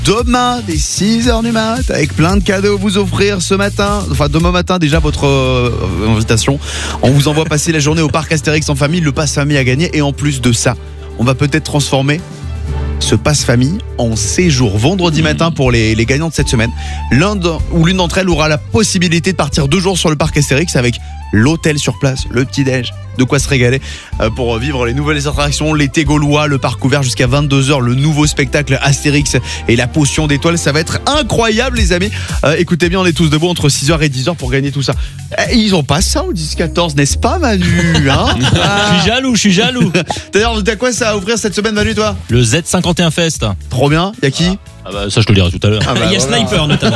demain dès 6h du mat avec plein de cadeaux à vous offrir ce matin. Enfin demain matin déjà votre invitation. On vous envoie passer la journée au parc Astérix en famille, le pass famille à gagner. Et en plus de ça, on va peut-être transformer ce passe famille en séjour vendredi matin pour les gagnants de cette semaine. L'une d'entre elles aura la possibilité de partir 2 jours sur le parc Astérix avec l'hôtel sur place, le petit-déj, de quoi se régaler pour vivre les nouvelles attractions, l'été gaulois, le parc ouvert jusqu'à 22h, le nouveau spectacle Astérix et la potion d'étoiles. Ça va être incroyable les amis. Écoutez bien, on est tous debout entre 6h et 10h pour gagner tout ça. Ils ont pas ça au 10-14, n'est-ce pas Manu hein Je suis jaloux. D'ailleurs, t'as quoi ça à ouvrir cette semaine Manu toi? Le Z51 Fest. Trop bien, y'a qui? Ah bah ça je te le dirai tout à l'heure. Ah bah, il y a voilà. Sniper notamment.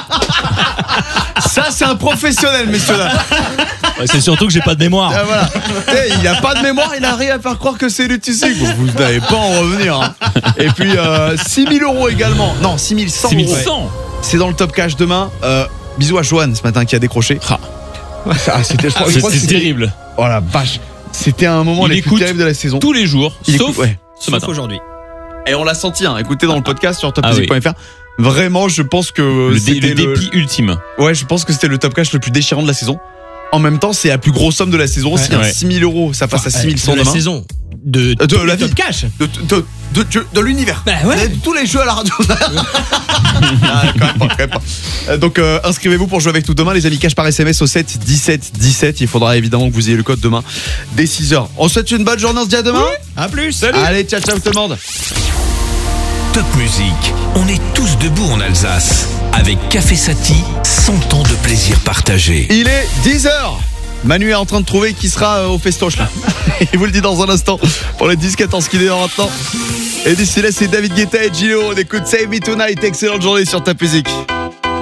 Ça c'est un professionnel messieurs là. Ouais, c'est surtout que j'ai pas de mémoire. Ah, voilà. Il a pas de mémoire, il arrive à faire croire que c'est le TC. Vous n'allez pas en revenir hein. Et puis 6 000 € également. Non, 6 100 €. 6100. C'est dans le top cash demain. Bisous à Joanne ce matin qui a décroché. C'était, je crois que C'est terrible. Oh la vache. C'était un moment Il les plus écoute terribles de la saison. Tous les jours, Il sauf écoute, ouais. ce matin. aujourd'hui. Et on l'a senti hein. Écoutez dans le podcast sur Ah oui. topmusic.fr. Vraiment, je pense que Le c'était dépit ultime. Ouais, je pense que c'était le top cash le plus déchirant de la saison. En même temps, c'est la plus grosse somme de la saison aussi. Ouais. 6 000 €, ça passe à 6 100 de la demain. saison de la Top vie. Cash. De l'univers. Bah ouais. De tous les jeux à la radio. Quand même pas. Donc inscrivez-vous pour jouer avec nous demain les amis. Cash par SMS au 7 17 17. Il faudra évidemment que vous ayez le code demain dès 6h. On se souhaite une bonne journée, on se dit à demain. À plus. Salut. Allez, ciao ciao tout le monde. Top Music, on est tous debout en Alsace. Avec Café Sati, 100 ans de plaisir partagé. Il est 10h. Manu est en train de trouver qui sera au festoche là. Il vous le dit dans un instant pour les 10-14 qui démarrent maintenant. Et d'ici là c'est David Guetta et Gillo. On écoute Save Me Tonight. Excellente journée sur Top Music.